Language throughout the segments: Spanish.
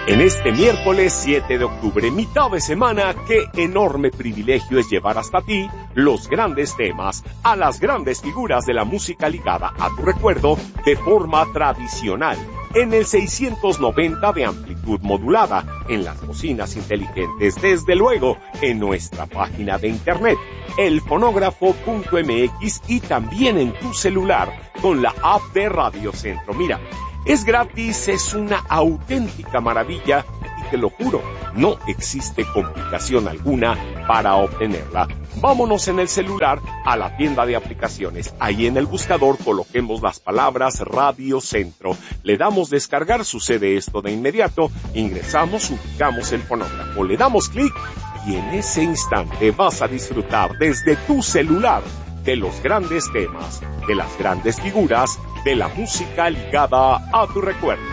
En este miércoles 7 de octubre, mitad de semana, qué enorme privilegio es llevar hasta ti los grandes temas a las grandes figuras de la música ligada a tu recuerdo de forma tradicional, en el 690 de amplitud modulada, en las bocinas inteligentes, desde luego en nuestra página de internet, elfonógrafo.mx, y también en tu celular con la app de Radio Centro. Mira, es gratis, es una auténtica maravilla y te lo juro, no existe complicación alguna para obtenerla. Vámonos en el celular a la tienda de aplicaciones. Ahí en el buscador coloquemos las palabras Radio Centro. Le damos descargar, sucede esto de inmediato, ingresamos, ubicamos el fonógrafo, le damos clic y en ese instante vas a disfrutar desde tu celular de los grandes temas, de las grandes figuras, de la música ligada a tu recuerdo.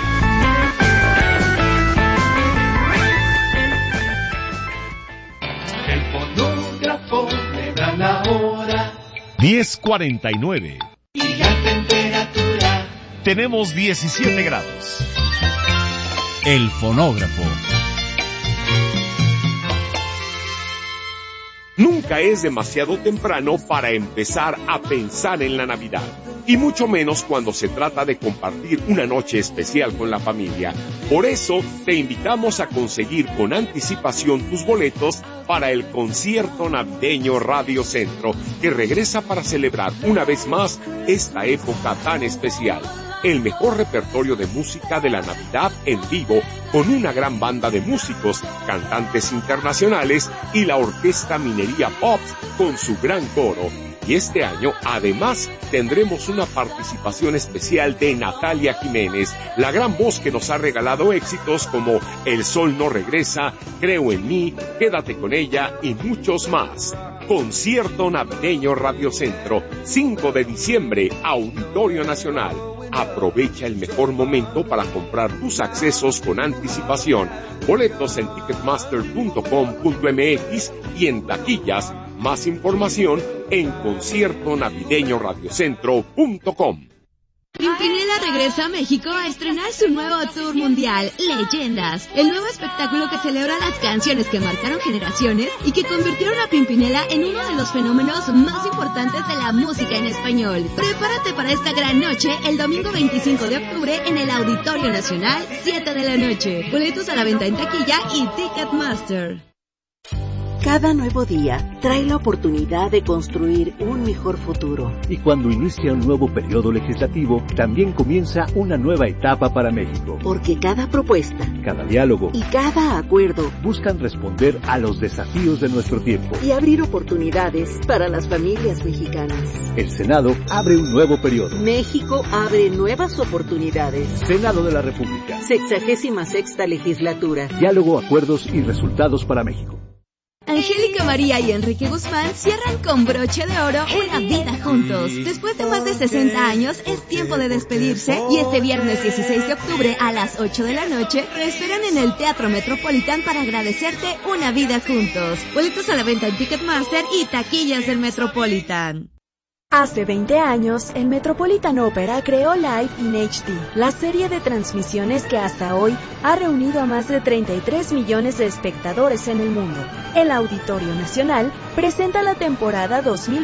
El fonógrafo le da la hora. 10:49. Y la temperatura. Tenemos 17 grados. El fonógrafo. Nunca es demasiado temprano para empezar a pensar en la Navidad, y mucho menos cuando se trata de compartir una noche especial con la familia. Por eso, te invitamos a conseguir con anticipación tus boletos para el concierto navideño Radio Centro, que regresa para celebrar una vez más esta época tan especial. El mejor repertorio de música de la Navidad en vivo, con una gran banda de músicos, cantantes internacionales y la Orquesta Minería Pops con su gran coro. Y este año, además, tendremos una participación especial de Natalia Jiménez, la gran voz que nos ha regalado éxitos como El Sol No Regresa, Creo en Mí, Quédate con Ella y muchos más. Concierto navideño Radio Centro, 5 de diciembre, Auditorio Nacional. Aprovecha el mejor momento para comprar tus accesos con anticipación. Boletos en ticketmaster.com.mx y en taquillas. Más información en conciertonavideñoradiocentro.com. Pimpinela regresa a México a estrenar su nuevo tour mundial, Leyendas, el nuevo espectáculo que celebra las canciones que marcaron generaciones y que convirtieron a Pimpinela en uno de los fenómenos más importantes de la música en español. Prepárate para esta gran noche el domingo 25 de octubre en el Auditorio Nacional, 7 de la noche. Boletos a la venta en taquilla y Ticketmaster. Cada nuevo día trae la oportunidad de construir un mejor futuro. Y cuando inicia un nuevo periodo legislativo, también comienza una nueva etapa para México. Porque cada propuesta, cada diálogo y cada acuerdo buscan responder a los desafíos de nuestro tiempo y abrir oportunidades para las familias mexicanas. El Senado abre un nuevo periodo. México abre nuevas oportunidades. Senado de la República. 66ª legislatura. Diálogo, acuerdos y resultados para México. Angélica María y Enrique Guzmán cierran con broche de oro una vida juntos. Después de más de 60 años, es tiempo de despedirse y este viernes 16 de octubre a las 8 de la noche te esperan en el Teatro Metropolitan para agradecerte una vida juntos. Boletos a la venta en Ticketmaster y taquillas del Metropolitan. Hace 20 años, el Metropolitan Opera creó Live in HD, la serie de transmisiones que hasta hoy ha reunido a más de 33 millones de espectadores en el mundo. El Auditorio Nacional presenta la temporada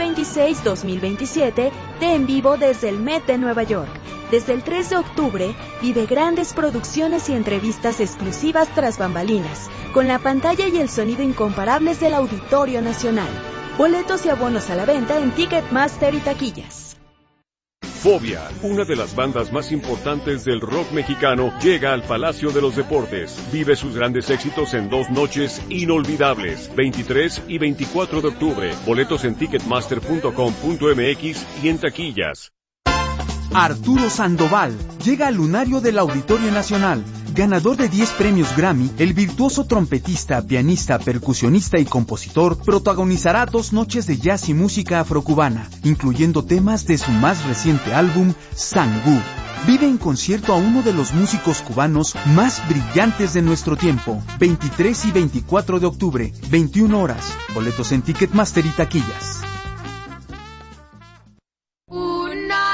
2026-2027 de En Vivo desde el Met de Nueva York. Desde el 3 de octubre, vive grandes producciones y entrevistas exclusivas tras bambalinas, con la pantalla y el sonido incomparables del Auditorio Nacional. Boletos y abonos a la venta en Ticketmaster y taquillas. Fobia, una de las bandas más importantes del rock mexicano, llega al Palacio de los Deportes. Vive sus grandes éxitos en 2 noches inolvidables, 23 y 24 de octubre. Boletos en ticketmaster.com.mx y en taquillas. Arturo Sandoval llega al lunario del Auditorio Nacional. Ganador de 10 premios Grammy, el virtuoso trompetista, pianista, percusionista y compositor protagonizará 2 noches de jazz y música afrocubana, incluyendo temas de su más reciente álbum, Sangú. Vive en concierto a uno de los músicos cubanos más brillantes de nuestro tiempo, 23 y 24 de octubre, 21 horas. Boletos en Ticketmaster y taquillas. Una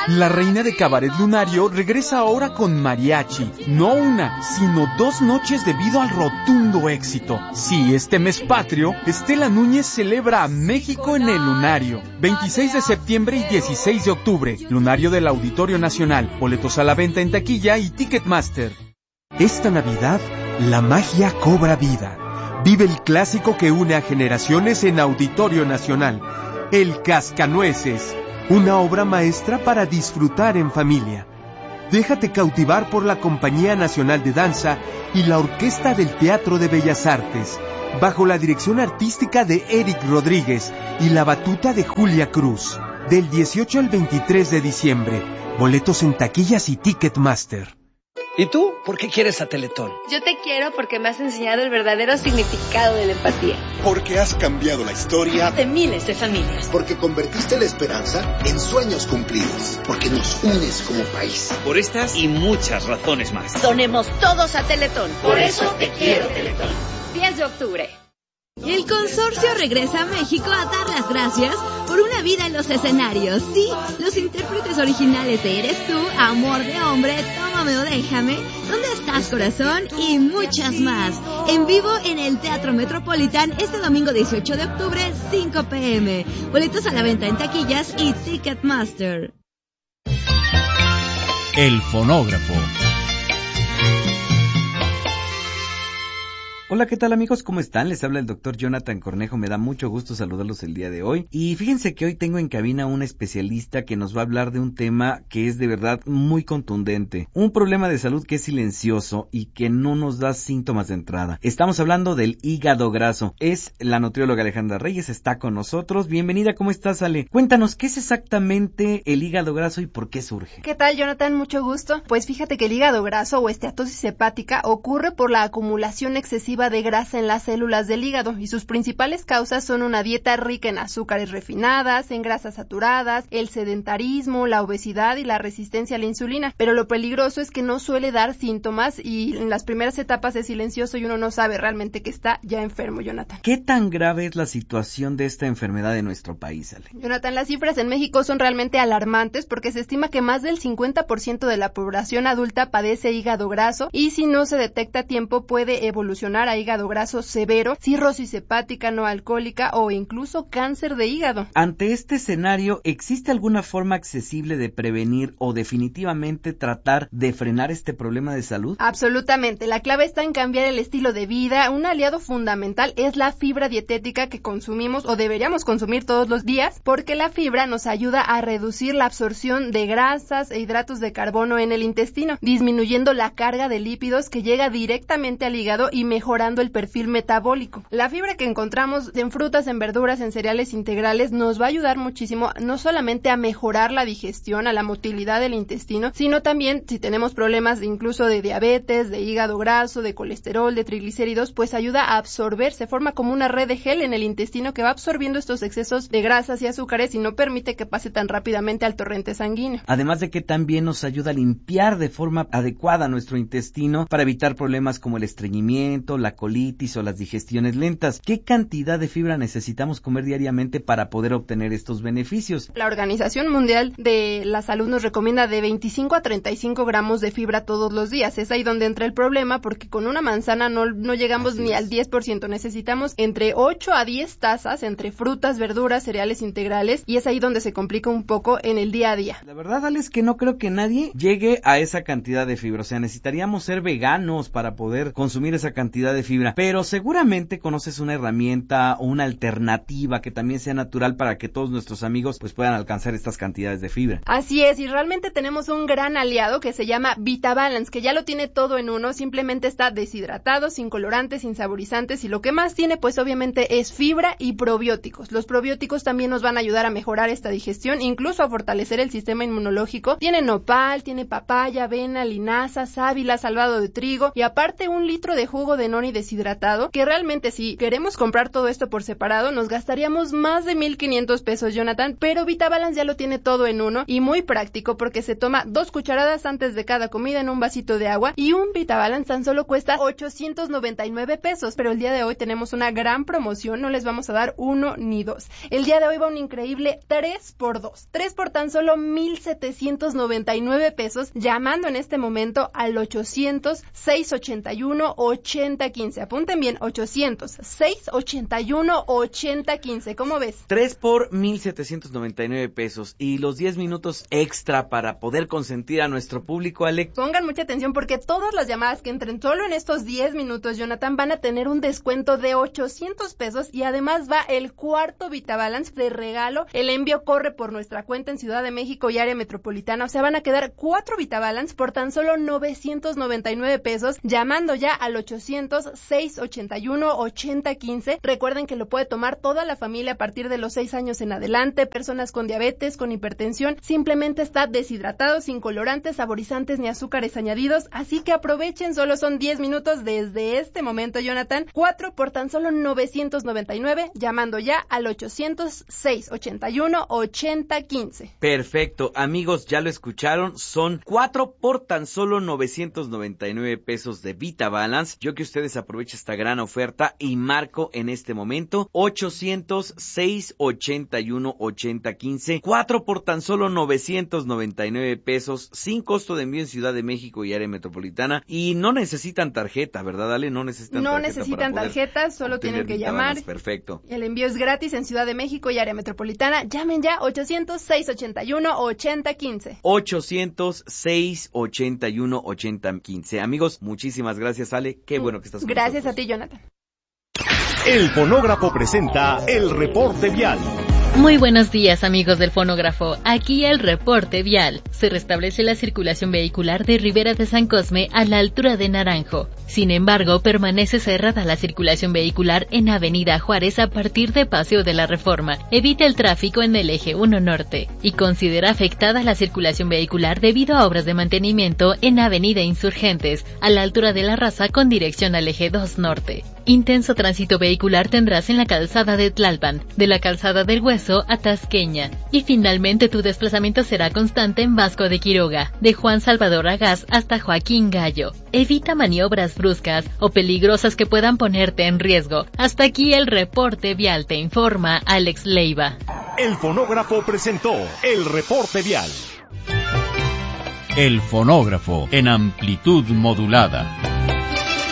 La reina de Cabaret Lunario regresa ahora con mariachi. No una, sino 2 noches debido al rotundo éxito. Sí, este mes patrio, Estela Núñez celebra a México en el Lunario. 26 de septiembre y 16 de octubre. Lunario del Auditorio Nacional. Boletos a la venta en taquilla y Ticketmaster. Esta Navidad, la magia cobra vida. Vive el clásico que une a generaciones en Auditorio Nacional. El Cascanueces. Una obra maestra para disfrutar en familia. Déjate cautivar por la Compañía Nacional de Danza y la Orquesta del Teatro de Bellas Artes, bajo la dirección artística de Eric Rodríguez y la batuta de Julia Cruz. Del 18 al 23 de diciembre. Boletos en taquillas y Ticketmaster. ¿Y tú? ¿Por qué quieres a Teletón? Yo te quiero porque me has enseñado el verdadero significado de la empatía. Porque has cambiado la historia de miles de familias. Porque convertiste la esperanza en sueños cumplidos. Porque nos unes como país. Por estas y muchas razones más. Donemos todos a Teletón. Por eso te quiero, Teletón. 10 de octubre. El consorcio regresa a México a dar las gracias por una vida en los escenarios. Sí, los intérpretes originales de Eres Tú, Amor de Hombre, Tómame o Déjame, ¿Dónde estás, corazón? Y muchas más. En vivo en el Teatro Metropolitan este domingo 18 de octubre, 5 p.m. Boletos a la venta en taquillas y Ticketmaster. El fonógrafo. Hola, ¿qué tal amigos? ¿Cómo están? Les habla el doctor Jonathan Cornejo, me da mucho gusto saludarlos el día de hoy. Y fíjense que hoy tengo en cabina un especialista que nos va a hablar de un tema que es de verdad muy contundente. Un problema de salud que es silencioso y que no nos da síntomas de entrada. Estamos hablando del hígado graso. Es la nutrióloga Alejandra Reyes, está con nosotros. Bienvenida, ¿cómo estás, Ale? Cuéntanos, ¿qué es exactamente el hígado graso y por qué surge? ¿Qué tal, Jonathan? Mucho gusto. Pues fíjate que el hígado graso o esteatosis hepática ocurre por la acumulación excesiva de grasa en las células del hígado y sus principales causas son una dieta rica en azúcares refinadas, en grasas saturadas, el sedentarismo, la obesidad y la resistencia a la insulina. Pero lo peligroso es que no suele dar síntomas y en las primeras etapas es silencioso y uno no sabe realmente que está ya enfermo, Jonathan. ¿Qué tan grave es la situación de esta enfermedad en nuestro país, Ale? Jonathan, las cifras en México son realmente alarmantes porque se estima que más del 50% de la población adulta padece hígado graso y si no se detecta a tiempo puede evolucionar a hígado graso severo, cirrosis hepática no alcohólica o incluso cáncer de hígado. Ante este escenario, ¿existe alguna forma accesible de prevenir o definitivamente tratar de frenar este problema de salud? Absolutamente, la clave está en cambiar el estilo de vida. Un aliado fundamental es la fibra dietética que consumimos o deberíamos consumir todos los días porque la fibra nos ayuda a reducir la absorción de grasas e hidratos de carbono en el intestino, disminuyendo la carga de lípidos que llega directamente al hígado y mejorando el perfil metabólico. La fibra que encontramos en frutas, en verduras, en cereales integrales nos va a ayudar muchísimo no solamente a mejorar la digestión, a la motilidad del intestino, sino también si tenemos problemas incluso de diabetes, de hígado graso, de colesterol, de triglicéridos, pues ayuda a absorber, se forma como una red de gel en el intestino que va absorbiendo estos excesos de grasas y azúcares y no permite que pase tan rápidamente al torrente sanguíneo. Además de que también nos ayuda a limpiar de forma adecuada nuestro intestino para evitar problemas como el estreñimiento, la colitis o las digestiones lentas. ¿Qué cantidad de fibra necesitamos comer diariamente para poder obtener estos beneficios? La Organización Mundial de la Salud nos recomienda de 25 a 35 gramos de fibra todos los días. Es ahí donde entra el problema porque con una manzana no llegamos ni al 10%. Necesitamos entre 8 a 10 tazas entre frutas, verduras, cereales integrales y es ahí donde se complica un poco en el día a día. La verdad, Ale, es que no creo que nadie llegue a esa cantidad de fibra. O sea, necesitaríamos ser veganos para poder consumir esa cantidad de fibra. Pero seguramente conoces una herramienta o una alternativa que también sea natural para que todos nuestros amigos pues puedan alcanzar estas cantidades de fibra. Así es, y realmente tenemos un gran aliado que se llama VitaBalance, que ya lo tiene todo en uno, simplemente está deshidratado, sin colorantes, sin saborizantes y lo que más tiene pues obviamente es fibra y probióticos. Los probióticos también nos van a ayudar a mejorar esta digestión, incluso a fortalecer el sistema inmunológico. Tiene nopal, tiene papaya, avena, linaza, sábila, salvado de trigo y aparte 1 litro de jugo de y deshidratado, que realmente si queremos comprar todo esto por separado, nos gastaríamos más de 1,500 pesos, Jonathan, pero VitaBalance ya lo tiene todo en uno y muy práctico porque se toma 2 cucharadas antes de cada comida en un vasito de agua y un VitaBalance tan solo cuesta 899 pesos, pero el día de hoy tenemos una gran promoción, no les vamos a dar 1 ni 2. El día de hoy va un increíble 3x2, 3 por tan solo 1,799 pesos, llamando en este momento al 800-681-8015. Apunten bien, 800-681-8015. ¿Cómo ves? 3 por 1,799 pesos y los 10 minutos extra para poder consentir a nuestro público, Alex. Pongan mucha atención porque todas las llamadas que entren solo en estos 10 minutos, Jonathan, van a tener un descuento de 800 pesos y además va el cuarto VitaBalance de regalo. El envío corre por nuestra cuenta en Ciudad de México y área metropolitana, o sea, van a quedar 4 VitaBalance por tan solo 999 pesos, llamando ya al 800-681-8015. Recuerden que lo puede tomar toda la familia a partir de los 6 años en adelante, personas con diabetes, con hipertensión, simplemente está deshidratado, sin colorantes, saborizantes ni azúcares añadidos, así que aprovechen, solo son 10 minutos desde este momento, Jonathan, 4 por tan solo 999, llamando ya al 800-681-8015. Perfecto, amigos, ya lo escucharon, son 4 por tan solo 999 pesos de VitaBalance. Yo que ustedes aprovechen esta gran oferta y marco en este momento 800-681-8015, 4 por tan solo 999 pesos, sin costo de envío en Ciudad de México y área metropolitana, y no necesitan tarjeta, ¿verdad, Ale? No necesitan tarjeta, solo tienen que llamar. Perfecto. El envío es gratis en Ciudad de México y área metropolitana. Llamen ya 800-681-8015. 800-681-8015. Amigos, muchísimas gracias, Ale. Qué bueno que estás con Gracias nosotros. a ti, Jonathan. El Fonógrafo presenta el reporte vial. Muy buenos días, amigos del Fonógrafo. Aquí el reporte vial. Se restablece la circulación vehicular de Ribera de San Cosme a la altura de Naranjo. Sin embargo, permanece cerrada la circulación vehicular en Avenida Juárez a partir de Paseo de la Reforma. Evita el tráfico en el eje 1 Norte. Y considera afectada la circulación vehicular debido a obras de mantenimiento en Avenida Insurgentes, a la altura de La Raza con dirección al eje 2 Norte. Intenso tránsito vehicular tendrás en la calzada de Tlalpan, de la calzada del Hueso a Tasqueña. Y finalmente tu desplazamiento será constante en Vasco de Quiroga, de Juan Salvador Agaz hasta Joaquín Gallo. Evita maniobras bruscas o peligrosas que puedan ponerte en riesgo. Hasta aquí el reporte vial, te informa Alex Leiva. El Fonógrafo presentó el reporte vial. El Fonógrafo en amplitud modulada.